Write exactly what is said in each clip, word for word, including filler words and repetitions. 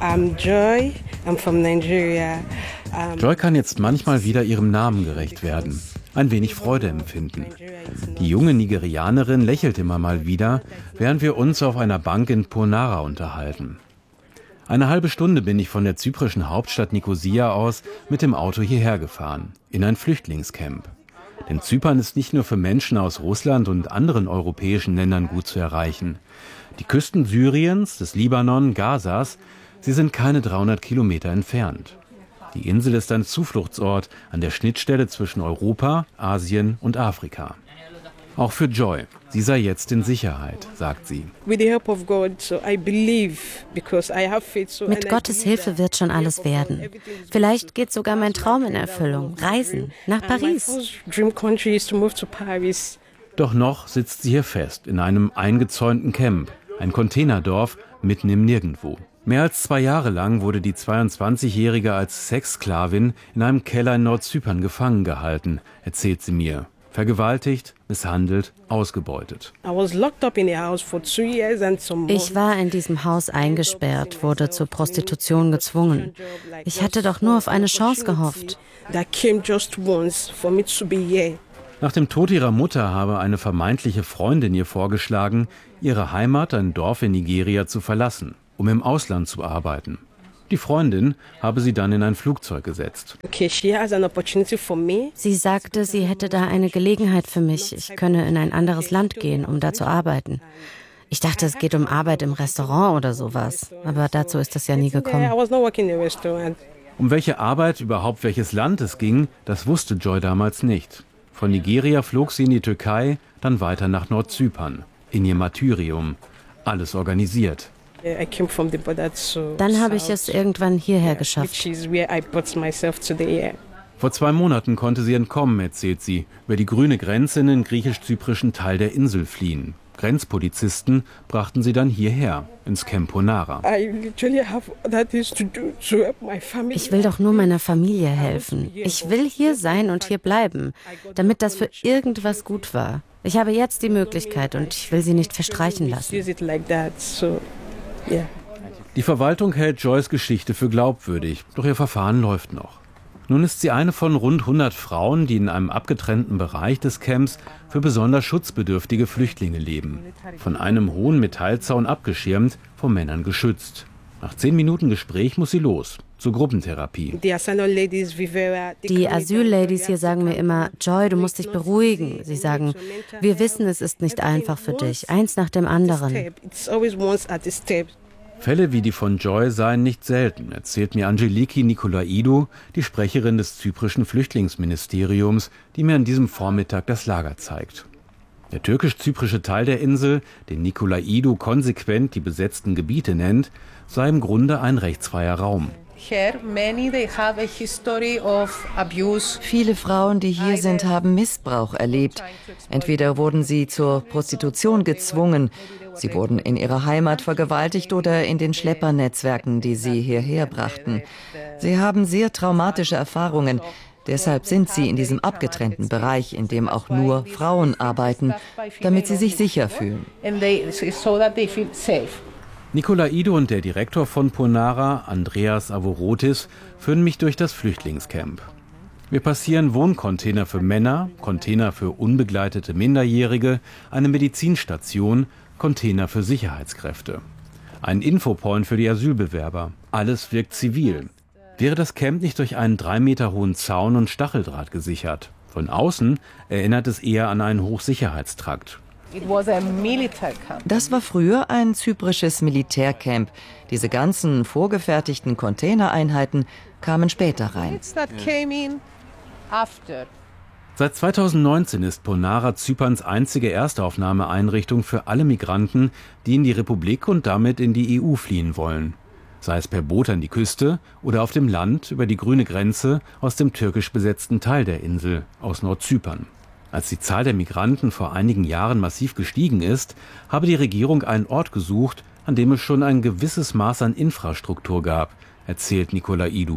I'm Joy, I'm from Nigeria. Um, Joy kann jetzt manchmal wieder ihrem Namen gerecht werden, ein wenig Freude empfinden. Die junge Nigerianerin lächelt immer mal wieder, während wir uns auf einer Bank in Ponara unterhalten. Eine halbe Stunde bin ich von der zyprischen Hauptstadt Nikosia aus mit dem Auto hierher gefahren, in ein Flüchtlingscamp. Denn Zypern ist nicht nur für Menschen aus Russland und anderen europäischen Ländern gut zu erreichen. Die Küsten Syriens, des Libanon, Gazas, sie sind keine dreihundert Kilometer entfernt. Die Insel ist ein Zufluchtsort an der Schnittstelle zwischen Europa, Asien und Afrika. Auch für Joy. Sie sei jetzt in Sicherheit, sagt sie. Mit Gottes Hilfe wird schon alles werden. Vielleicht geht sogar mein Traum in Erfüllung. Reisen nach Paris. Doch noch sitzt sie hier fest in einem eingezäunten Camp, ein Containerdorf mitten im Nirgendwo. Mehr als zwei Jahre lang wurde die zweiundzwanzigjährige als Sexsklavin in einem Keller in Nordzypern gefangen gehalten, erzählt sie mir. Vergewaltigt, misshandelt, ausgebeutet. Ich war in diesem Haus eingesperrt, wurde zur Prostitution gezwungen. Ich hatte doch nur auf eine Chance gehofft. Nach dem Tod ihrer Mutter habe eine vermeintliche Freundin ihr vorgeschlagen, ihre Heimat, ein Dorf in Nigeria, zu verlassen, um im Ausland zu arbeiten. Die Freundin habe sie dann in ein Flugzeug gesetzt. Sie sagte, sie hätte da eine Gelegenheit für mich. Ich könne in ein anderes Land gehen, um da zu arbeiten. Ich dachte, es geht um Arbeit im Restaurant oder sowas. Aber dazu ist es ja nie gekommen. Um welche Arbeit, überhaupt welches Land es ging, das wusste Joy damals nicht. Von Nigeria flog sie in die Türkei, dann weiter nach Nordzypern, in ihr Martyrium. Alles organisiert. Dann habe ich es irgendwann hierher geschafft. Vor zwei Monaten konnte sie entkommen, erzählt sie, über die grüne Grenze in den griechisch-zyprischen Teil der Insel fliehen. Grenzpolizisten brachten sie dann hierher, ins Camp Ponara. Ich will doch nur meiner Familie helfen. Ich will hier sein und hier bleiben, damit das für irgendwas gut war. Ich habe jetzt die Möglichkeit und ich will sie nicht verstreichen lassen. Die Verwaltung hält Joys Geschichte für glaubwürdig, doch ihr Verfahren läuft noch. Nun ist sie eine von rund hundert Frauen, die in einem abgetrennten Bereich des Camps für besonders schutzbedürftige Flüchtlinge leben. Von einem hohen Metallzaun abgeschirmt, von Männern geschützt. Nach zehn Minuten Gespräch muss sie los, zur Gruppentherapie. Die Asylladies hier sagen mir immer, Joy, du musst dich beruhigen. Sie sagen, wir wissen, es ist nicht einfach für dich, eins nach dem anderen. Fälle wie die von Joy seien nicht selten, erzählt mir Angeliki Nikolaidou, die Sprecherin des zyprischen Flüchtlingsministeriums, die mir an diesem Vormittag das Lager zeigt. Der türkisch-zyprische Teil der Insel, den Nikolaidou konsequent die besetzten Gebiete nennt, sei im Grunde ein rechtsfreier Raum. Viele Frauen, die hier sind, haben Missbrauch erlebt. Entweder wurden sie zur Prostitution gezwungen, sie wurden in ihrer Heimat vergewaltigt oder in den Schleppernetzwerken, die sie hierher brachten. Sie haben sehr traumatische Erfahrungen. Deshalb sind sie in diesem abgetrennten Bereich, in dem auch nur Frauen arbeiten, damit sie sich sicher fühlen. Nikolaidou und der Direktor von Ponara, Andreas Avorotis, führen mich durch das Flüchtlingscamp. Wir passieren Wohncontainer für Männer, Container für unbegleitete Minderjährige, eine Medizinstation, Container für Sicherheitskräfte. Ein Infopoint für die Asylbewerber. Alles wirkt zivil. Wäre das Camp nicht durch einen drei Meter hohen Zaun und Stacheldraht gesichert? Von außen erinnert es eher an einen Hochsicherheitstrakt. Das war früher ein zyprisches Militärcamp. Diese ganzen vorgefertigten Containereinheiten kamen später rein. Seit zweitausendneunzehn ist Ponara Zyperns einzige Erstaufnahmeeinrichtung für alle Migranten, die in die Republik und damit in die E U fliehen wollen. Sei es per Boot an die Küste oder auf dem Land über die grüne Grenze aus dem türkisch besetzten Teil der Insel, aus Nordzypern. Als die Zahl der Migranten vor einigen Jahren massiv gestiegen ist, habe die Regierung einen Ort gesucht, an dem es schon ein gewisses Maß an Infrastruktur gab, erzählt Nikolaidou.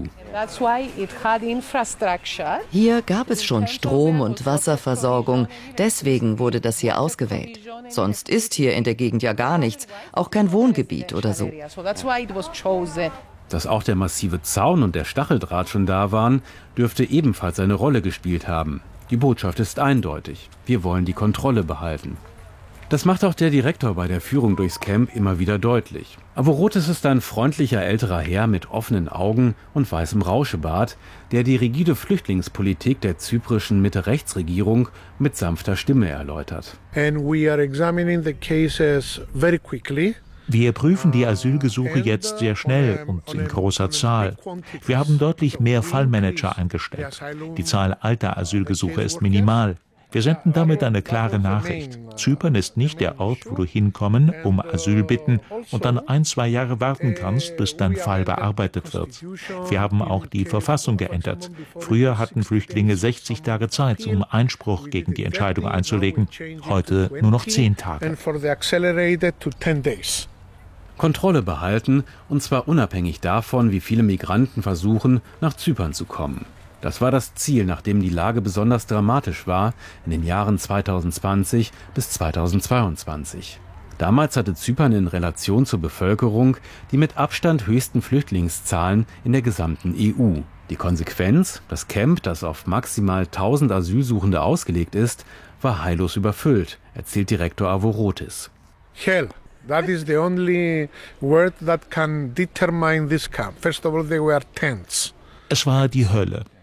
Hier gab es schon Strom- und Wasserversorgung, deswegen wurde das hier ausgewählt. Sonst ist hier in der Gegend ja gar nichts, auch kein Wohngebiet oder so. Dass auch der massive Zaun und der Stacheldraht schon da waren, dürfte ebenfalls eine Rolle gespielt haben. Die Botschaft ist eindeutig. Wir wollen die Kontrolle behalten. Das macht auch der Direktor bei der Führung durchs Camp immer wieder deutlich. Avorotis ist ein freundlicher älterer Herr mit offenen Augen und weißem Rauschebart, der die rigide Flüchtlingspolitik der zyprischen Mitte-Rechts-Regierung mit sanfter Stimme erläutert. And we are examining the cases very quickly. Wir prüfen die Asylgesuche jetzt sehr schnell und in großer Zahl. Wir haben deutlich mehr Fallmanager eingestellt. Die Zahl alter Asylgesuche ist minimal. Wir senden damit eine klare Nachricht. Zypern ist nicht der Ort, wo du hinkommen, um Asyl bitten und dann ein, zwei Jahre warten kannst, bis dein Fall bearbeitet wird. Wir haben auch die Verfassung geändert. Früher hatten Flüchtlinge sechzig Tage Zeit, um Einspruch gegen die Entscheidung einzulegen. Heute nur noch zehn Tage. Kontrolle behalten, und zwar unabhängig davon, wie viele Migranten versuchen, nach Zypern zu kommen. Das war das Ziel, nachdem die Lage besonders dramatisch war in den Jahren zweitausendzwanzig bis zweitausendzweiundzwanzig. Damals hatte Zypern in Relation zur Bevölkerung die mit Abstand höchsten Flüchtlingszahlen in der gesamten E U. Die Konsequenz, das Camp, das auf maximal tausend Asylsuchende ausgelegt ist, war heillos überfüllt, erzählt Direktor Avorotis. Hell, that is the only word that can determine this camp. First of all, they were tents. Es war die Hölle.